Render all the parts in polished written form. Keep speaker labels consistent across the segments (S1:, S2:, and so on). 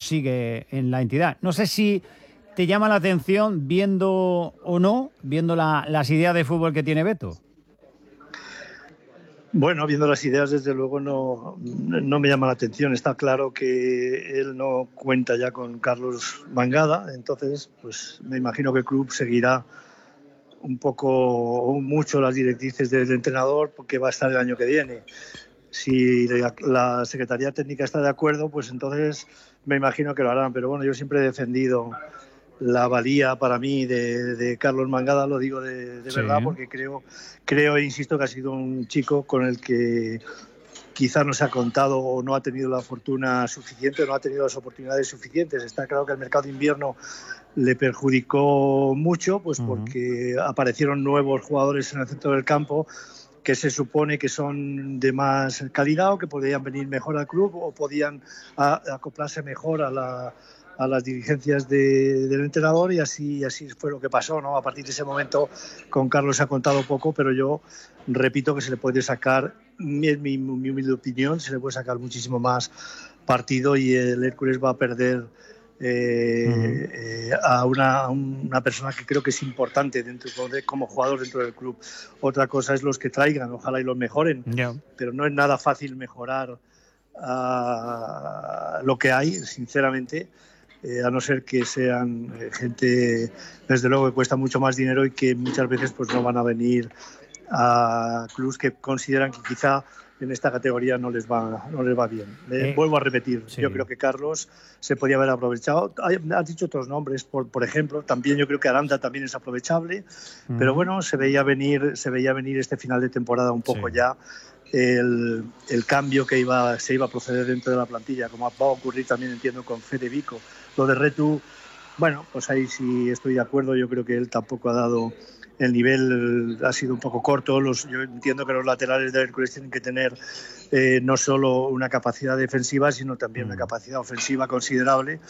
S1: sigue en la entidad. No sé si te llama la atención viendo las ideas de fútbol que tiene Beto.
S2: Bueno, viendo las ideas, desde luego no me llama la atención. Está claro que él no cuenta ya con Carlos Mangada, entonces pues me imagino que el club seguirá un poco o mucho las directrices del entrenador, porque va a estar el año que viene. Si la Secretaría Técnica está de acuerdo, pues entonces me imagino que lo harán. Pero bueno, yo siempre he defendido la valía para mí de Carlos Mangada, lo digo de verdad, porque creo e insisto que ha sido un chico con el que quizá no se ha contado o no ha tenido la fortuna suficiente, no ha tenido las oportunidades suficientes. Está claro que el mercado de invierno le perjudicó mucho, pues porque aparecieron nuevos jugadores en el centro del campo que se supone que son de más calidad o que podían venir mejor al club o podían acoplarse mejor a las dirigencias del entrenador, y así fue lo que pasó, ¿no? A partir de ese momento con Carlos se ha contado poco, pero yo repito que se le puede sacar, en mi humilde opinión, se le puede sacar muchísimo más partido, y el Hércules va a perder a una persona que creo que es importante como jugador dentro del club. Otra cosa es los que traigan, ojalá y los mejoren, pero no es nada fácil mejorar lo que hay, sinceramente, a no ser que sean gente, desde luego, que cuesta mucho más dinero y que muchas veces pues no van a venir a clubes que consideran que quizá en esta categoría no les va bien. Vuelvo a repetir, yo creo que Carlos se podía haber aprovechado. Has dicho otros nombres, por ejemplo, también yo creo que Aranda también es aprovechable, pero bueno, se veía venir este final de temporada un poco ya el cambio que se iba a proceder dentro de la plantilla, como va a ocurrir también, entiendo, con Fede Vico. Lo de Retu, bueno, pues ahí sí estoy de acuerdo. Yo creo que él tampoco ha dado el nivel, ha sido un poco corto. Yo entiendo que los laterales del Hércules tienen que tener no solo una capacidad defensiva, sino también una capacidad ofensiva considerable.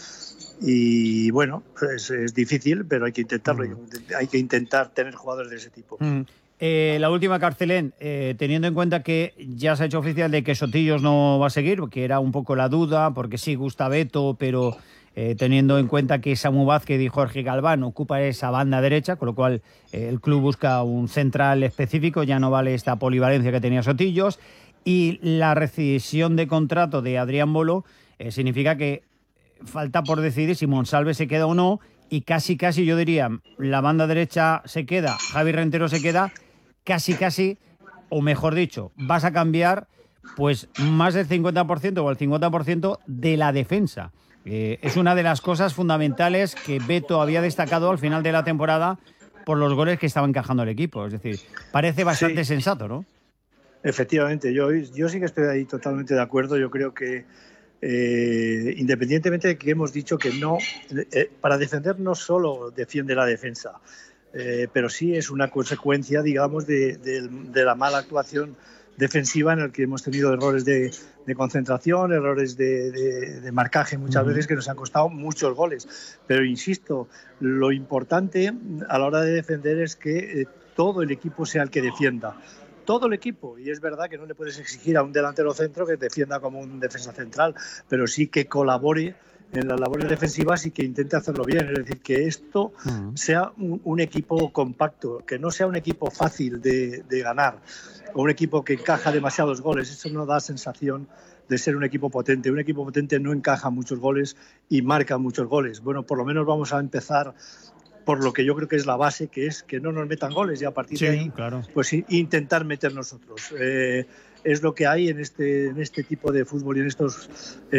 S2: Y bueno, pues es difícil, pero hay que intentarlo. Hay que intentar tener jugadores de ese tipo.
S1: La última, Carcelén, teniendo en cuenta que ya se ha hecho oficial de que Sotillos no va a seguir, porque era un poco la duda, porque sí gusta Beto, pero teniendo en cuenta que Samu Vázquez y Jorge Galván ocupan esa banda derecha, con lo cual el club busca un central específico, ya no vale esta polivalencia que tenía Sotillos, y la rescisión de contrato de Adrián Bolo significa que falta por decidir si Monsalve se queda o no, y casi yo diría, la banda derecha se queda, Javi Rentero se queda, casi, o mejor dicho, vas a cambiar pues más del 50% o el 50% de la defensa. Es una de las cosas fundamentales que Beto había destacado al final de la temporada por los goles que estaba encajando el equipo. Es decir, parece bastante sensato, ¿no?
S2: Efectivamente, yo sí que estoy ahí totalmente de acuerdo. Yo creo que independientemente de que hemos dicho que no, para defender no solo defiende la defensa, pero sí es una consecuencia, digamos, de la mala actuación defensiva, en el que hemos tenido errores de concentración, errores de marcaje muchas veces, que nos han costado muchos goles. Pero insisto, lo importante a la hora de defender es que todo el equipo sea el que defienda. Todo el equipo, y es verdad que no le puedes exigir a un delantero centro que defienda como un defensa central, pero sí que colabore en las labores defensivas y que intente hacerlo bien. Es decir, que esto sea un equipo compacto, que no sea un equipo fácil de ganar o un equipo que encaja demasiados goles. Eso no da sensación de ser un equipo potente. Un equipo potente no encaja muchos goles y marca muchos goles. Bueno, por lo menos vamos a empezar por lo que yo creo que es la base, que es que no nos metan goles, y a partir de ahí pues intentar meter nosotros. Es lo que hay en este tipo de fútbol y en estos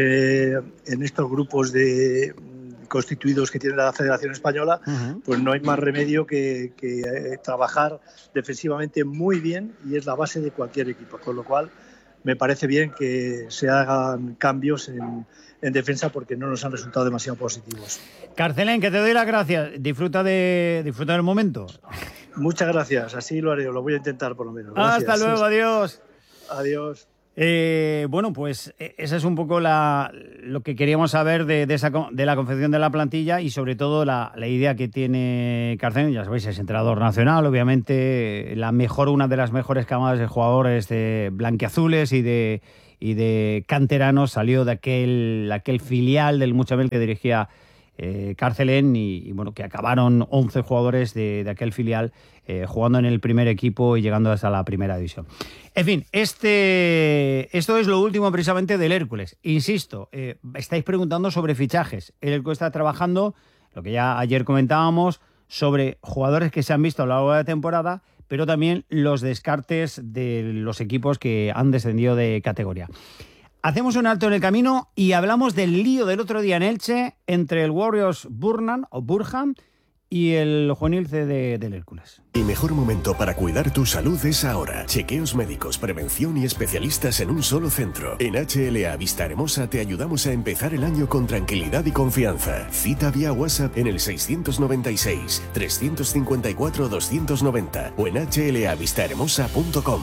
S2: grupos constituidos que tiene la Federación Española. Pues no hay más remedio que trabajar defensivamente muy bien, y es la base de cualquier equipo, con lo cual me parece bien que se hagan cambios en defensa, porque no nos han resultado demasiado positivos.
S1: Carcelén, que te doy las gracias. Disfruta del momento.
S2: Muchas gracias, así lo haré, lo voy a intentar por lo menos. Gracias.
S1: Hasta luego, adiós.
S2: Adiós.
S1: Bueno, pues esa es un poco lo que queríamos saber de la confección de la plantilla, y sobre todo la idea que tiene Carcelén. Ya sabéis, es entrenador nacional, obviamente una de las mejores camadas de jugadores de blanquiazules y y de canteranos salió de aquel filial del Muchamel que dirigía Carcelén y bueno, que acabaron 11 jugadores de aquel filial jugando en el primer equipo y llegando hasta la primera división. En fin, esto es lo último precisamente del Hércules. Insisto, estáis preguntando sobre fichajes. El Hércules está trabajando, lo que ya ayer comentábamos, sobre jugadores que se han visto a lo largo de la temporada, pero también los descartes de los equipos que han descendido de categoría. Hacemos un alto en el camino y hablamos del lío del otro día en Elche entre el Warriors Burnham y el juvenil C del Hércules.
S3: El mejor momento para cuidar tu salud es ahora. Chequeos médicos, prevención y especialistas en un solo centro. En HLA Vista Hermosa te ayudamos a empezar el año con tranquilidad y confianza. Cita vía WhatsApp en el 696 354 290 o en hlavistahermosa.com.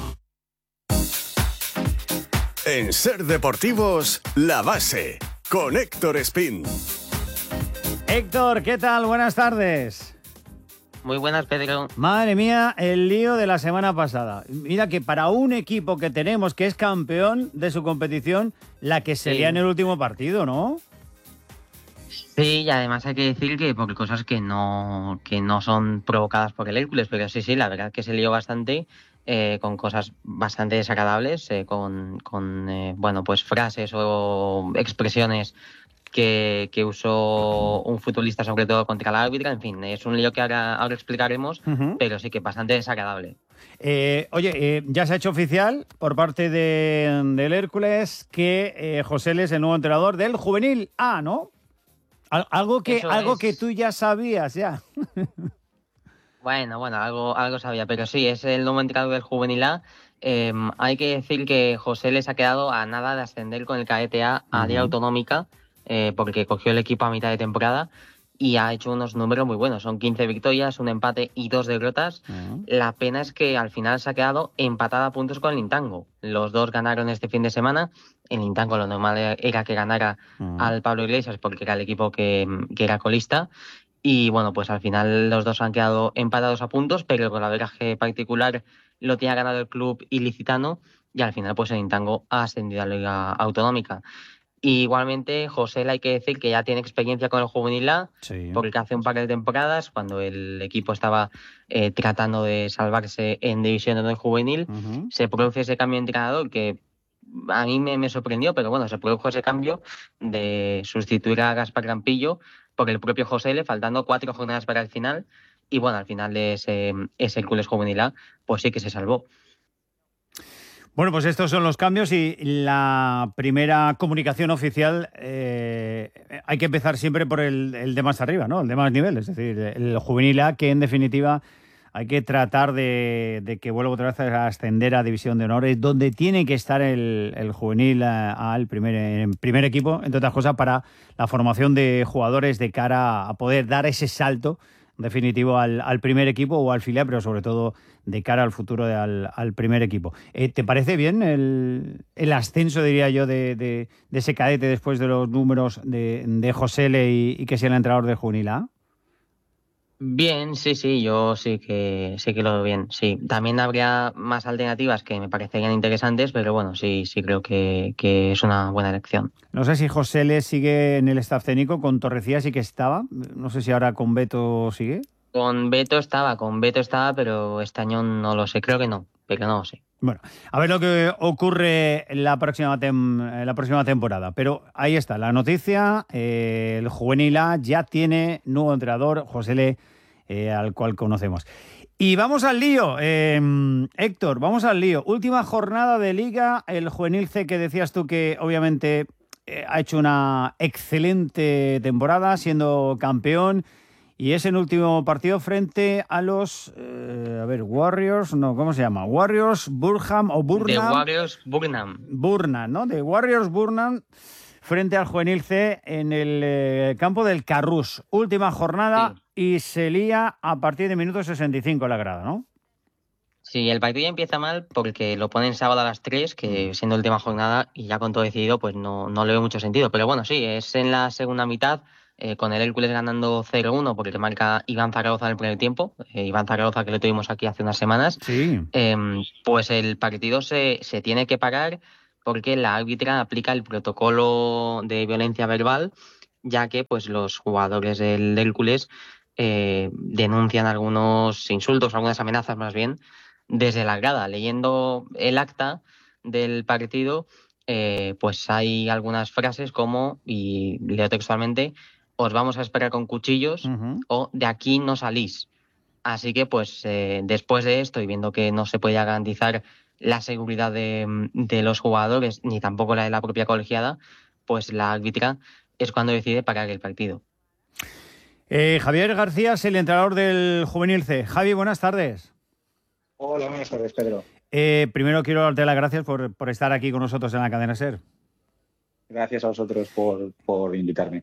S3: En Ser Deportivos, La Base, con Héctor Espín.
S1: Héctor, ¿qué tal? Buenas tardes.
S4: Muy buenas, Pedro.
S1: Madre mía, el lío de la semana pasada. Mira que para un equipo que tenemos que es campeón de su competición, la que se lía en el último partido, ¿no?
S4: Sí, y además hay que decir que por cosas que no son provocadas por el Hércules, pero sí, la verdad que se lió bastante, con cosas bastante desagradables, con bueno, pues frases o expresiones que usó un futbolista, sobre todo contra la árbitra. En fin, es un lío que ahora explicaremos, pero sí que bastante desagradable.
S1: Oye, ya se ha hecho oficial por parte del Hércules que José L es el nuevo entrenador del Juvenil A, ¿no? Algo que tú ya sabías, ya.
S4: Bueno, algo sabía, pero sí, es el nuevo entrenador del Juvenil A. Hay que decir que José les ha quedado a nada de ascender con el cadete A a Liga Autonómica, porque cogió el equipo a mitad de temporada y ha hecho unos números muy buenos. Son 15 victorias, un empate y 2 derrotas. La pena es que al final se ha quedado empatada a puntos con el Intango. Los dos ganaron este fin de semana. El Intango lo normal era que ganara al Pablo Iglesias porque era el equipo que era colista. Y bueno, pues al final los dos han quedado empatados a puntos, pero el golaveraje particular lo tiene ganado el club ilicitano y al final pues el Intango ha ascendido a la Liga Autonómica. Y igualmente, José, hay que decir que ya tiene experiencia con el Juvenil A, sí, porque hace un par de temporadas, cuando el equipo estaba tratando de salvarse en División de Honor Juvenil, se produce ese cambio de entrenador que a mí me sorprendió, pero bueno, se produjo ese cambio de sustituir a Gaspar Campillo por el propio José L, faltando 4 jornadas para el final, y bueno, al final de ese Hércules Juvenil A, pues sí que se salvó.
S1: Bueno, pues estos son los cambios y la primera comunicación oficial, hay que empezar siempre por el de más arriba, ¿no? El de más nivel, es decir, el Juvenil A, que en definitiva hay que tratar de que vuelva otra vez a ascender a División de Honor, es donde tiene que estar el Juvenil A, el primer equipo, entre otras cosas, para la formación de jugadores de cara a poder dar ese salto definitivo al primer equipo o al filial, pero sobre todo de cara al futuro al primer equipo. ¿Te parece bien el ascenso, diría yo, de ese cadete después de los números de José L y que sea el entrenador de Juvenil A?
S4: Bien, sí, yo sí que lo veo bien. Sí, también habría más alternativas que me parecerían interesantes, pero bueno, sí creo que es una buena elección.
S1: No sé si José L sigue en el staff técnico, con Torrecilla sí que estaba, no sé si ahora con Beto sigue.
S4: Con Beto estaba, pero este año no lo sé, creo que no, pero no lo sé.
S1: Bueno, a ver lo que ocurre en la próxima temporada. Pero ahí está la noticia. El Juvenil A ya tiene nuevo entrenador, José L, al cual conocemos. Y vamos al lío, Héctor, vamos al lío. Última jornada de Liga, el Juvenil C, que decías tú que obviamente ha hecho una excelente temporada, siendo campeón. Y es el último partido frente a los Warriors, no, ¿cómo se llama? Warriors Burnham o Burnham.
S4: De Warriors Burnham.
S1: Burnham, ¿no? De Warriors Burnham frente al Juvenil C en el campo del Carrús. Última jornada, sí. Y se lía a partir de minuto 65 la grada, ¿no?
S4: Sí, el partido empieza mal porque lo ponen sábado a las 3, que siendo última jornada y ya con todo decidido, pues no le veo mucho sentido. Pero bueno, sí, es en la segunda mitad. Con el Hércules ganando 0-1 porque marca Iván Zaragoza en el primer tiempo. Iván Zaragoza, que lo tuvimos aquí hace unas semanas.
S1: Sí.
S4: Pues el partido se tiene que parar porque la árbitra aplica el protocolo de violencia verbal, ya que pues los jugadores del Hércules denuncian algunos insultos, algunas amenazas más bien, desde la grada. Leyendo el acta del partido, pues hay algunas frases como, y leo textualmente, os vamos a esperar con cuchillos o de aquí no salís. Así que pues después de esto y viendo que no se podía garantizar la seguridad de los jugadores ni tampoco la de la propia colegiada, pues la árbitra es cuando decide parar el partido.
S1: Javier García es el entrenador del Juvenil C. Javi, buenas tardes.
S5: Hola, buenas tardes, Pedro.
S1: Primero quiero darte las gracias por estar aquí con nosotros en la cadena SER.
S5: Gracias a vosotros por invitarme.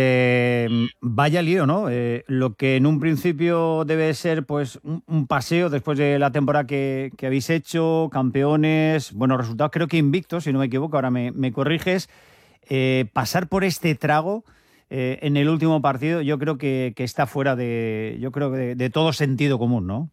S1: Vaya lío, ¿no? Lo que en un principio debe ser pues un paseo después de la temporada que habéis hecho, campeones, buenos resultados, creo que invictos, si no me equivoco, ahora me corriges. Pasar por este trago en el último partido, yo creo que está fuera de todo sentido común, ¿no?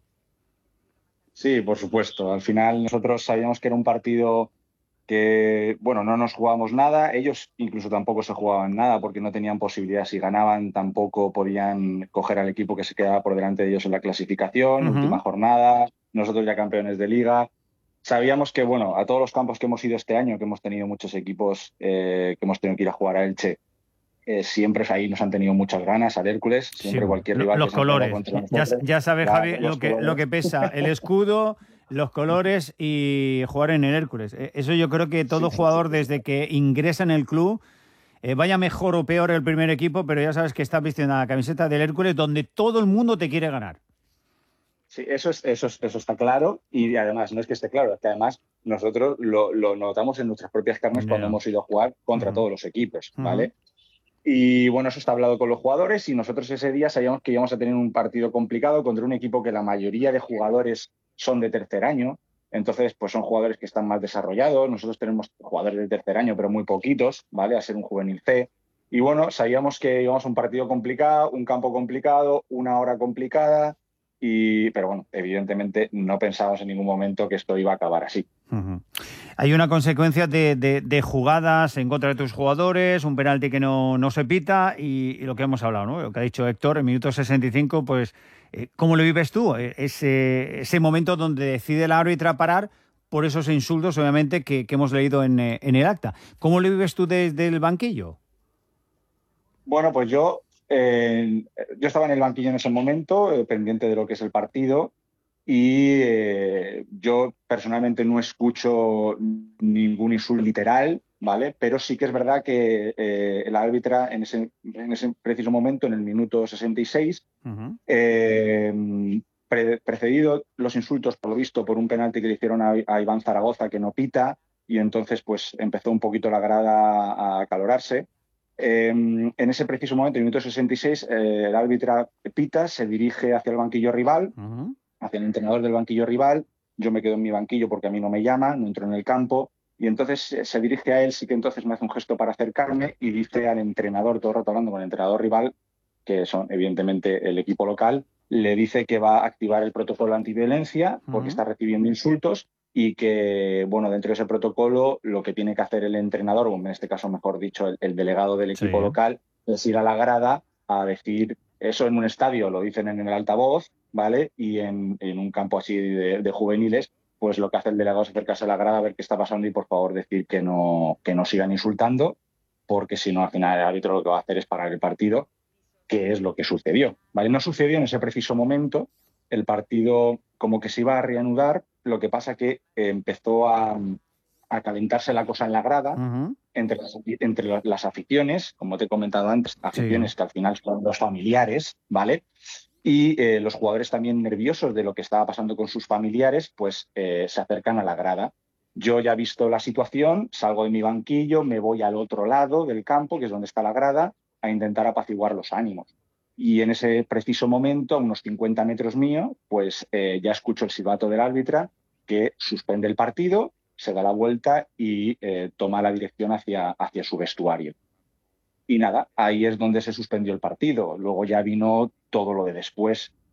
S5: Sí, por supuesto. Al final nosotros sabíamos que era un partido que, bueno, no nos jugábamos nada. Ellos incluso tampoco se jugaban nada porque no tenían posibilidad. Si ganaban, tampoco podían coger al equipo que se quedaba por delante de ellos en la clasificación, última jornada. Nosotros ya campeones de liga. Sabíamos que, bueno, a todos los campos que hemos ido este año, que hemos tenido muchos equipos que hemos tenido que ir a jugar a Elche, siempre ahí nos han tenido muchas ganas al Hércules, siempre sí, cualquier rival
S1: los
S5: que
S1: colores,
S5: contra nosotros,
S1: ya sabes, Javi, lo que pesa, el escudo, los colores y jugar en el Hércules. Eso yo creo que todo jugador desde que ingresa en el club, vaya mejor o peor el primer equipo, pero ya sabes que estás vistiendo la camiseta del Hércules donde todo el mundo te quiere ganar.
S5: Sí, eso está claro, y además no es que esté claro, es que además nosotros lo notamos en nuestras propias carnes cuando hemos ido a jugar contra todos los equipos, ¿vale? Y bueno, eso está hablado con los jugadores y nosotros ese día sabíamos que íbamos a tener un partido complicado contra un equipo que la mayoría de jugadores son de tercer año, entonces pues son jugadores que están más desarrollados. Nosotros tenemos jugadores de tercer año, pero muy poquitos, ¿vale? A ser un juvenil C. Y bueno, sabíamos que íbamos a un partido complicado, un campo complicado, una hora complicada, pero bueno, evidentemente no pensábamos en ningún momento que esto iba a acabar así.
S1: Hay una consecuencia de jugadas en contra de tus jugadores, un penalti que no se pita y lo que hemos hablado, ¿no? Lo que ha dicho Héctor, en minuto 65, pues, ¿cómo lo vives tú? Ese momento donde decide la árbitra parar por esos insultos, obviamente, que hemos leído en el acta. ¿Cómo lo vives tú desde el banquillo?
S5: Bueno, pues yo estaba en el banquillo en ese momento, pendiente de lo que es el partido, y yo personalmente no escucho ningún insulto literal, ¿vale? Pero sí que es verdad que el árbitra en ese preciso momento, en el minuto 66, precedido los insultos, por lo visto, por un penalti que le hicieron a Iván Zaragoza, que no pita, y entonces pues empezó un poquito la grada a acalorarse. En ese preciso momento, en el minuto 66, el árbitra pita, se dirige hacia el banquillo rival, hacia el entrenador del banquillo rival. Yo me quedo en mi banquillo porque a mí no me llama, no entro en el campo, y entonces se dirige a él, sí que entonces me hace un gesto para acercarme y dice al entrenador, todo el rato hablando con el entrenador rival, que son evidentemente el equipo local, le dice que va a activar el protocolo antiviolencia porque está recibiendo insultos y que, bueno, dentro de ese protocolo lo que tiene que hacer el entrenador, o en este caso, mejor dicho, el delegado del equipo local, es ir a la grada a decir eso en un estadio, lo dicen en el altavoz, ¿vale? Y en un campo así de juveniles, pues lo que hace el delegado es acercarse a la grada a ver qué está pasando y por favor decir que no sigan insultando, porque si no, al final el árbitro lo que va a hacer es parar el partido, que es lo que sucedió, ¿vale? No sucedió en ese preciso momento, el partido como que se iba a reanudar, lo que pasa que empezó a calentarse la cosa en la grada, entre las aficiones, como te he comentado antes, aficiones que al final son los familiares, ¿vale? Y los jugadores también nerviosos de lo que estaba pasando con sus familiares, pues se acercan a la grada. Yo ya he visto la situación, salgo de mi banquillo, me voy al otro lado del campo, que es donde está la grada, a intentar apaciguar los ánimos. Y en ese preciso momento, a unos 50 metros mío, pues ya escucho el silbato del árbitra que suspende el partido, se da la vuelta y toma la dirección hacia su vestuario. Y nada, ahí es donde se suspendió el partido. Luego ya vino todo lo de después,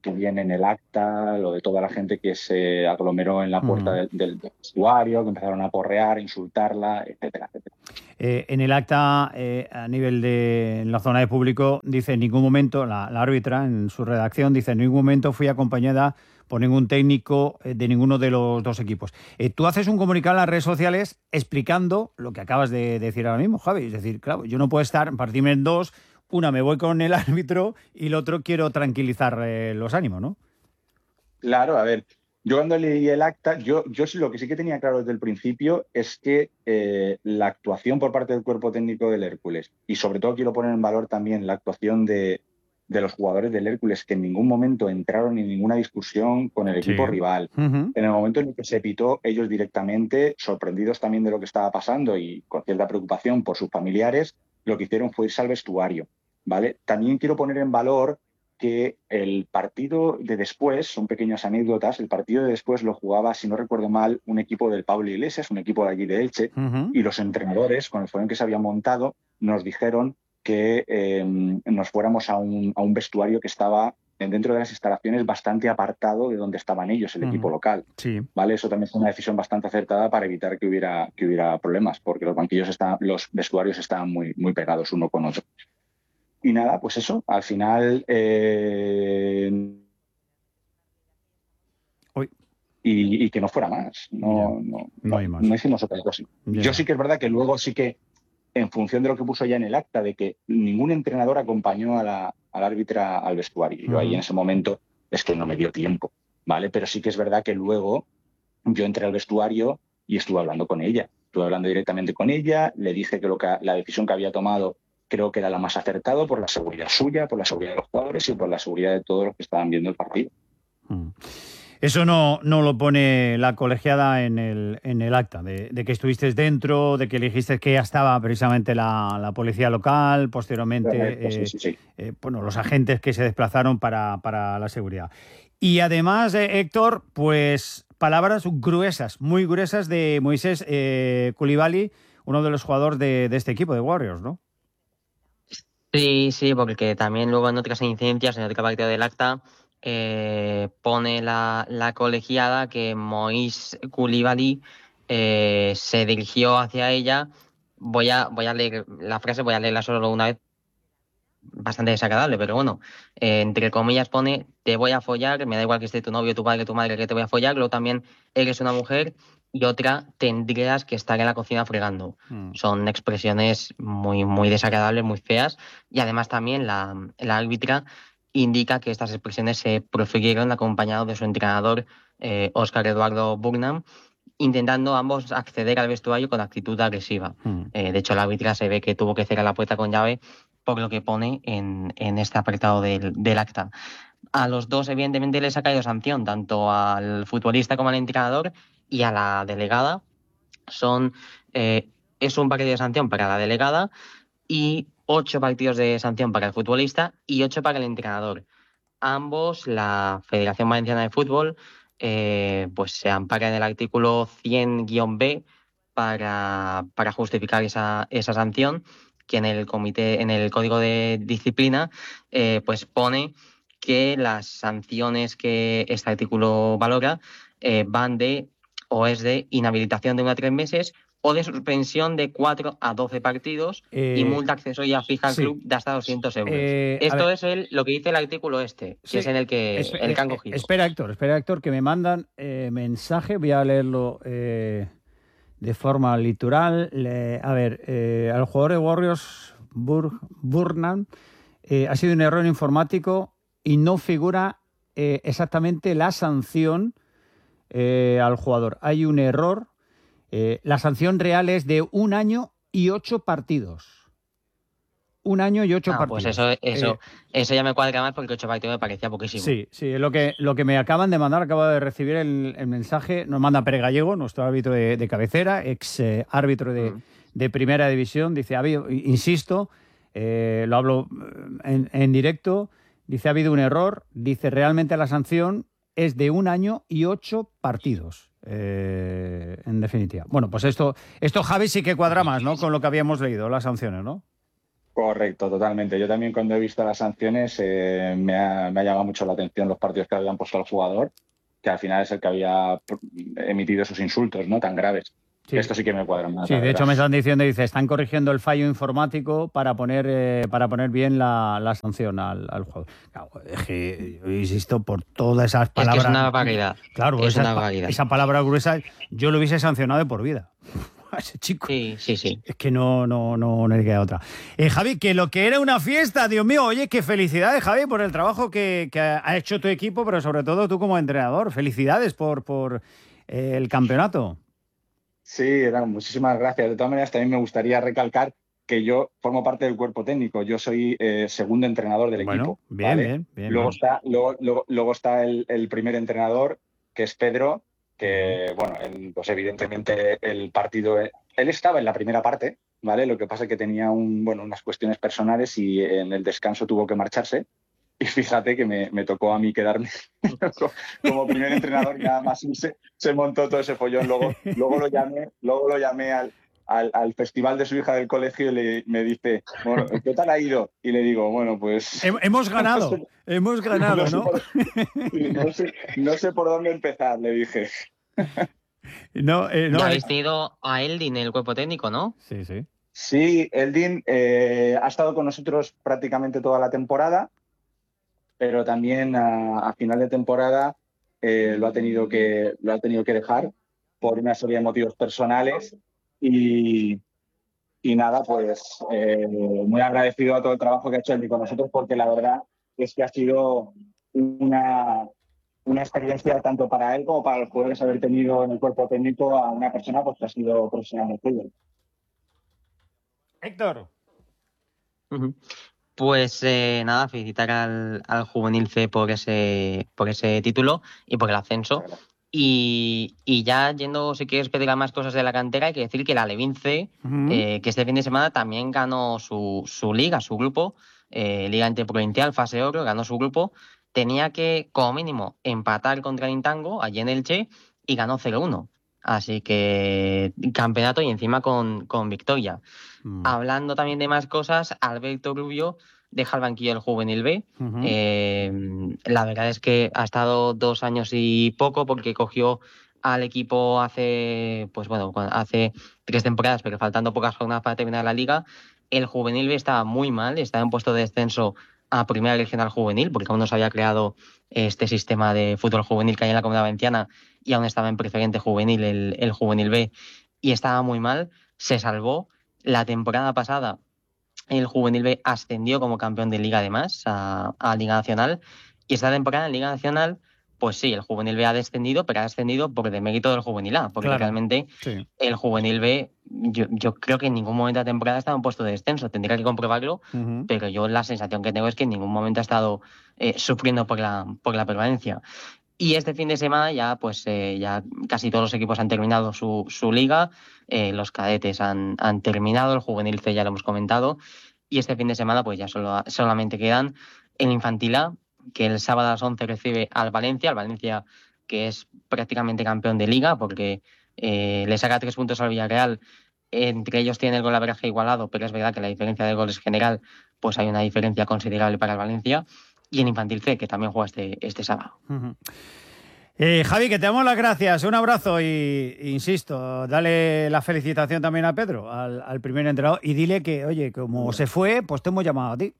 S5: que viene en el acta, lo de toda la gente que se aglomeró en la puerta del vestuario, que empezaron a porrear, a insultarla, etcétera, etcétera.
S1: En el acta, a nivel de en la zona de público, dice en ningún momento, la árbitra en su redacción dice en ningún momento fui acompañada por ningún técnico de ninguno de los dos equipos. Tú haces un comunicado en las redes sociales explicando lo que acabas de decir ahora mismo, Javi. Es decir, claro, yo no puedo partirme en dos, una me voy con el árbitro y el otro quiero tranquilizar los ánimos, ¿no?
S5: Claro, a ver, yo cuando leí el acta, yo sí lo que sí que tenía claro desde el principio es que la actuación por parte del cuerpo técnico del Hércules, y sobre todo quiero poner en valor también la actuación de los jugadores del Hércules, que en ningún momento entraron en ninguna discusión con el equipo rival. En el momento en el que se pitó, ellos directamente, sorprendidos también de lo que estaba pasando y con cierta preocupación por sus familiares, lo que hicieron fue irse al vestuario, ¿vale? También quiero poner en valor que el partido de después, son pequeñas anécdotas, el partido de después lo jugaba, si no recuerdo mal, un equipo del Pablo Iglesias, un equipo de allí de Elche, y los entrenadores, con el follón que se había montado, nos dijeron que nos fuéramos a un vestuario que estaba dentro de las instalaciones bastante apartado de donde estaban ellos, el equipo local.
S1: Sí.
S5: ¿Vale? Eso también fue una decisión bastante acertada para evitar que hubiera problemas, porque los vestuarios estaban muy, muy pegados uno con otro. Y nada, pues eso, al final y que no fuera más. No
S1: hay más.
S5: No hicimos otra cosa. Yo sí que es verdad que luego sí que, en función de lo que puso ya en el acta, de que ningún entrenador acompañó al árbitra al vestuario. Yo ahí en ese momento es que no me dio tiempo, ¿vale? Pero sí que es verdad que luego yo entré al vestuario y estuve hablando con ella. Estuve hablando directamente con ella, le dije que la decisión que había tomado creo que era la más acertada por la seguridad suya, por la seguridad de los jugadores y por la seguridad de todos los que estaban viendo el partido.
S1: Eso no lo pone la colegiada en el acta, de que estuviste dentro, de que dijiste que ya estaba precisamente la policía local, posteriormente
S5: sí.
S1: Bueno, los agentes que se desplazaron para la seguridad. Y además, Héctor, pues palabras gruesas, muy gruesas de Moisés Coulibaly, uno de los jugadores de este equipo de Warriors, ¿no?
S4: Sí, porque también luego en otras incidencias, en otra parte del acta, pone la colegiada que Moisés Coulibaly se dirigió hacia ella. Voy a leer la frase, voy a leerla solo una vez, bastante desagradable, pero bueno, entre comillas pone: te voy a follar, me da igual que esté tu novio, tu padre, tu madre, que te voy a follar. Luego también eres una mujer, y otra, tendrías que estar en la cocina fregando. Son expresiones muy, muy desagradables, muy feas, y además también la árbitra indica que estas expresiones se profirieron acompañado de su entrenador, Óscar Eduardo Burnham, intentando ambos acceder al vestuario con actitud agresiva. De hecho, la árbitra se ve que tuvo que cerrar la puerta con llave, por lo que pone en este apartado del acta. A los dos, evidentemente, les ha caído sanción, tanto al futbolista como al entrenador y a la delegada. Es un partido de sanción para la delegada y 8 partidos de sanción para el futbolista y 8 para el entrenador. Ambos, la Federación Valenciana de Fútbol, pues se ampara en el artículo 100-B para justificar esa sanción, que en el Código de Disciplina, pues pone que las sanciones que este artículo valora van de inhabilitación de 1 a 3 meses o de suspensión de 4 a 12 partidos y multa accesoria fija al club de hasta 200 euros. Esto es lo que dice el artículo que es en el que han cogido.
S1: Espera, Héctor, que me mandan mensaje, voy a leerlo de forma literal. Al jugador de Warriors, Burnham, ha sido un error informático y no figura exactamente la sanción al jugador. Hay un error. La sanción real es de 1 año y 8 partidos. 1 año y 8 partidos.
S4: Pues eso ya me cuadra más, porque 8 partidos me parecía poquísimo.
S1: Sí, lo que me acaban de mandar, acabo de recibir el mensaje, nos manda Pere Gallego, nuestro árbitro de cabecera, ex árbitro de Primera División. Dice, insisto, lo hablo en directo, dice, ha habido un error, dice, realmente la sanción es de 1 año y 8 partidos. En definitiva. Bueno, pues esto, Javi, sí que cuadra más, ¿no? Con lo que habíamos leído, las sanciones, ¿no?
S5: Correcto, totalmente. Yo también cuando he visto las sanciones me ha llamado mucho la atención los partidos que habían puesto al jugador, que al final es el que había emitido esos insultos, ¿no?, tan graves.
S1: Sí.
S5: Esto sí que me cuadra más.
S1: Sí, de hecho me están diciendo, dice, están corrigiendo el fallo informático para poner bien la sanción al jugador. Claro, es que, yo insisto, por todas esas palabras...
S4: Es que es una barbaridad.
S1: Claro, esa palabra gruesa, yo lo hubiese sancionado de por vida. A ese chico.
S4: Sí.
S1: Es que no le queda otra. Javi, que lo que era una fiesta, Dios mío, oye, qué felicidades, Javi, por el trabajo que ha hecho tu equipo, pero sobre todo tú como entrenador. Felicidades por el campeonato.
S5: Sí, muchísimas gracias. De todas maneras, también me gustaría recalcar que yo formo parte del cuerpo técnico. Yo soy segundo entrenador del equipo.
S1: Bien.
S5: Luego está el primer entrenador, que es Pedro, que, bueno, pues evidentemente el partido... Él estaba en la primera parte, ¿vale? Lo que pasa es que tenía unas cuestiones personales y en el descanso tuvo que marcharse. Y fíjate que me tocó a mí quedarme como primer entrenador y nada más se montó todo ese follón. Luego lo llamé al festival de su hija del colegio y me dice, bueno, ¿qué tal ha ido? Y le digo, bueno, pues...
S1: Hemos ganado, ¿no?
S5: No sé por dónde empezar, le dije.
S4: No. Habéis tenido a Eldin en el cuerpo técnico, ¿no?
S1: Sí.
S5: Sí, Eldin ha estado con nosotros prácticamente toda la temporada, pero también a final de temporada lo ha tenido que dejar por una serie de motivos personales y nada, pues muy agradecido a todo el trabajo que ha hecho Eldin con nosotros, porque la verdad es que ha sido una experiencia tanto para él como para los jugadores haber tenido en el cuerpo técnico a una persona pues, que ha sido profesional del fútbol.
S1: Héctor.
S4: Pues nada, felicitar al Juvenil C por ese título y por el ascenso. Y ya yendo, si quieres pedir más cosas de la cantera, hay que decir que la Alevín C, que este fin de semana también ganó su liga, su grupo, Liga Interprovincial, fase oro, ganó su grupo. Tenía que, como mínimo, empatar contra el Intango, allí en Elche, y ganó 0-1. Así que campeonato y encima con victoria. Hablando también de más cosas, Alberto Rubio deja el banquillo del Juvenil B. La verdad es que ha estado 2 años y poco, porque cogió al equipo hace 3 temporadas, pero faltando pocas jornadas para terminar la liga. El Juvenil B estaba muy mal, estaba en puesto de descenso a Primera Regional Juvenil, porque aún no se había creado este sistema de fútbol juvenil que hay en la Comunidad Valenciana, y aún estaba en preferente juvenil el Juvenil B, y estaba muy mal. Se salvó. La temporada pasada el Juvenil B ascendió como campeón de Liga, además, a Liga Nacional, y esta temporada en Liga Nacional, pues sí, el Juvenil B ha descendido, pero ha descendido por demérito del Juvenil A, porque realmente el Juvenil B, yo creo que en ningún momento de la temporada ha estado en puesto de descenso, tendría que comprobarlo, pero yo la sensación que tengo es que en ningún momento ha estado sufriendo por la permanencia. Y este fin de semana ya casi todos los equipos han terminado su liga, los cadetes han terminado, el Juvenil C ya lo hemos comentado, y este fin de semana pues ya solamente quedan el Infantil A, que el sábado a las 11 recibe al Valencia, que es prácticamente campeón de liga, porque le saca 3 puntos al Villarreal. Entre ellos tiene el golaveraje igualado, pero es verdad que la diferencia de goles general, pues hay una diferencia considerable para el Valencia. Y el Infantil C, que también juega este sábado.
S1: Javi, que te damos las gracias, un abrazo y insisto, dale la felicitación también a Pedro, al primer entrenador, y dile que, oye, como se fue, pues te hemos llamado a ti.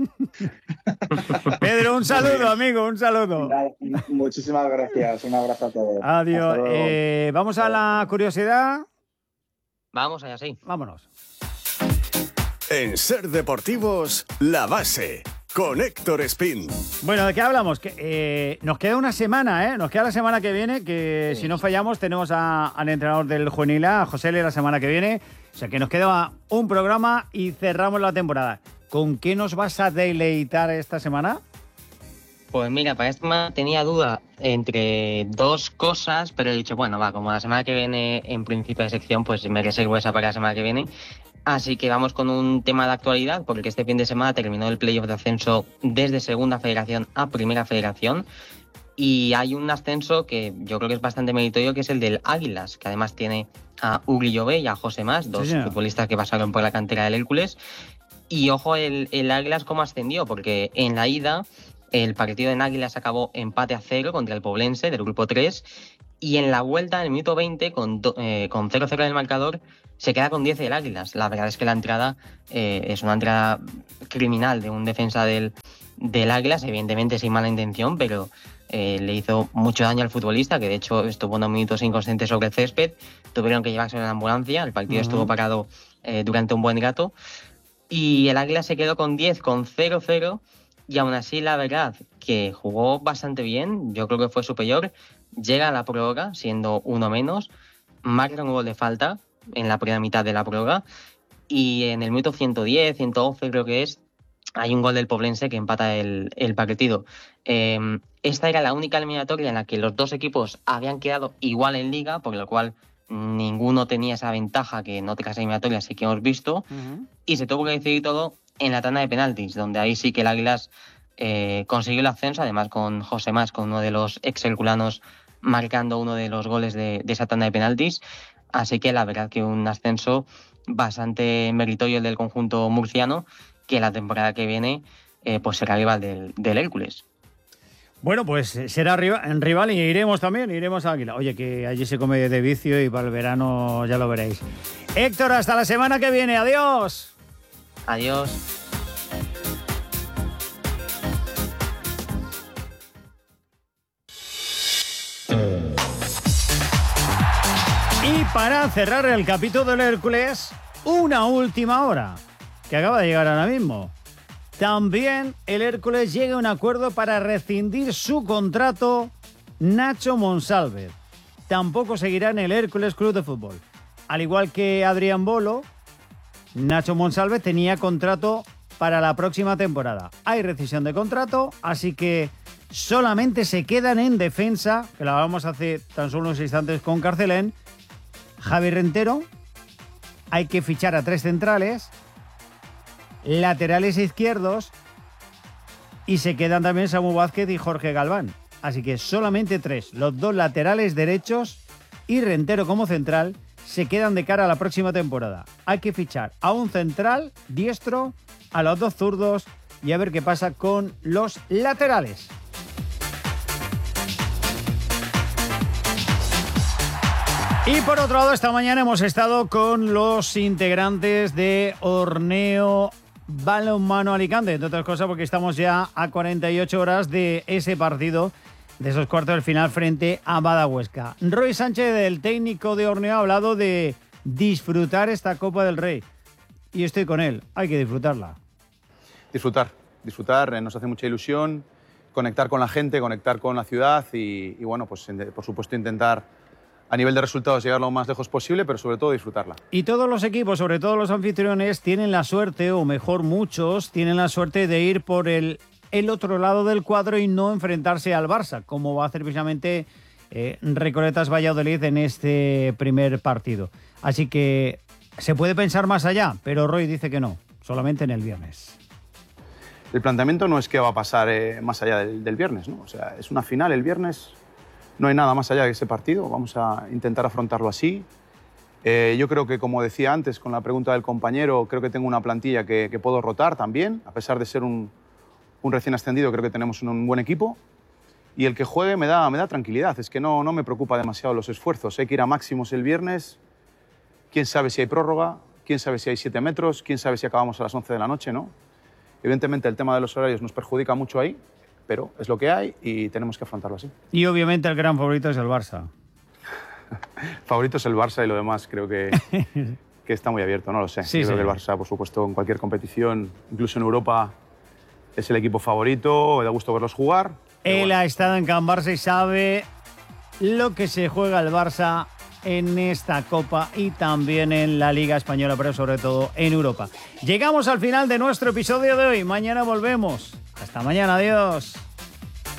S1: Pedro, un saludo, amigo, un saludo.
S5: Muchísimas gracias, un abrazo a todos.
S1: Adiós. Vamos a la curiosidad.
S4: Vamos allá, sí.
S1: Vámonos.
S3: En Ser Deportivos, La Base, con Héctor Espín.
S1: Bueno, ¿de qué hablamos? Que, nos queda una semana, ¿eh? Nos queda la semana que viene, que si no fallamos tenemos al entrenador del Juvenil A, a José L, la semana que viene. O sea que nos queda un programa y cerramos la temporada. ¿Con qué nos vas a deleitar esta semana?
S4: Pues mira, para esta semana tenía duda entre 2 cosas, pero he dicho, bueno, como la semana que viene en principio de sección, pues me reservo esa para la semana que viene. Así que vamos con un tema de actualidad, porque este fin de semana terminó el playoff de ascenso desde Segunda Federación a Primera Federación, y hay un ascenso que yo creo que es bastante meritorio, que es el del Águilas, que además tiene a Uri Llobé y a José Mas, 2 futbolistas que pasaron por la cantera del Hércules. Y ojo el Águilas cómo ascendió, porque en la ida el partido en Águilas acabó empate a 0 contra el Poblense del grupo 3, y en la vuelta, en el minuto 20, con 0-0 en el marcador, se queda con 10 el Águilas. La verdad es que la entrada es una entrada criminal de un defensa del Águilas, evidentemente sin mala intención, pero le hizo mucho daño al futbolista, que de hecho estuvo unos minutos inconsciente sobre el césped. Tuvieron que llevarse a la ambulancia, el partido estuvo parado durante un buen rato, y el Águila se quedó con 10, con 0-0, y aún así la verdad que jugó bastante bien, yo creo que fue superior. Llega a la prórroga siendo uno menos, marca un gol de falta en la primera mitad de la prórroga, y en el minuto 110, 111 creo que es, hay un gol del Poblense que empata el partido. Esta era la única eliminatoria en la que los dos equipos habían quedado igual en liga, por lo cual ninguno tenía esa ventaja que en otras eliminatorias sí que hemos visto, y se tuvo que decidir todo en la tanda de penaltis, donde ahí sí que el Águilas consiguió el ascenso, además con José Mas, con uno de los ex-herculanos, marcando uno de los goles de esa tanda de penaltis. Así que la verdad que un ascenso bastante meritorio el del conjunto murciano, que la temporada que viene pues será rival del Hércules.
S1: Bueno, pues será rival y iremos a Águila. Oye, que allí se come de vicio y para el verano ya lo veréis. Héctor, hasta la semana que viene. Adiós.
S4: Adiós.
S1: Y para cerrar el capítulo del Hércules, una última hora, que acaba de llegar ahora mismo. También el Hércules llega a un acuerdo para rescindir su contrato Nacho Monsalve. Tampoco seguirá en el Hércules Club de Fútbol. Al igual que Adrián Bolo, Nacho Monsalve tenía contrato para la próxima temporada. Hay rescisión de contrato, así que solamente se quedan en defensa, que la hablamos hace tan solo unos instantes con Carcelén, Javi Rentero. Hay que fichar a 3 centrales, laterales izquierdos, y se quedan también Samu Vázquez y Jorge Galván. Así que solamente 3, los 2 laterales derechos y Rentero como central, se quedan de cara a la próxima temporada. Hay que fichar a un central diestro, a los 2 zurdos y a ver qué pasa con los laterales. Y por otro lado, esta mañana hemos estado con los integrantes de Orneo Balonmano Alicante, entre otras cosas porque estamos ya a 48 horas de ese partido, de esos cuartos del final frente a Badahuesca. Roy Sánchez, el técnico de Orneo, ha hablado de disfrutar esta Copa del Rey. Y estoy con él, hay que disfrutarla.
S6: Disfrutar, nos hace mucha ilusión, conectar con la gente, conectar con la ciudad y bueno, pues por supuesto intentar a nivel de resultados llegar lo más lejos posible, pero sobre todo disfrutarla. Y
S1: todos los equipos, sobre todo los anfitriones, tienen la suerte, o mejor muchos, tienen la suerte de ir por el otro lado del cuadro y no enfrentarse al Barça, como va a hacer precisamente Recoletas Valladolid en este primer partido. Así que se puede pensar más allá, pero Roy dice que no, solamente en el viernes.
S6: El planteamiento no es qué va a pasar más allá del viernes, ¿no? O sea, es una final el viernes. No hay nada más allá de ese partido, vamos a intentar afrontarlo así. Yo creo que, como decía antes, con la pregunta del compañero, creo que tengo una plantilla que puedo rotar también, a pesar de ser un recién ascendido, creo que tenemos un buen equipo. Y el que juegue me da tranquilidad, es que no me preocupa demasiado los esfuerzos. Hay que ir a máximos el viernes, quién sabe si hay prórroga, quién sabe si hay 7 metros, quién sabe si acabamos a las 11 de la noche, ¿no? Evidentemente el tema de los horarios nos perjudica mucho ahí, pero es lo que hay y tenemos que afrontarlo así.
S1: Y obviamente el gran favorito es el Barça.
S6: Favorito es el Barça y lo demás creo que está muy abierto, no lo sé. Creo que el Barça, por supuesto, en cualquier competición, incluso en Europa, es el equipo favorito, me da gusto verlos jugar.
S1: Él ha estado en Can Barça y sabe lo que se juega el Barça en esta Copa y también en la Liga Española, pero sobre todo en Europa. Llegamos al final de nuestro episodio de hoy. Mañana volvemos. Hasta mañana. Adiós.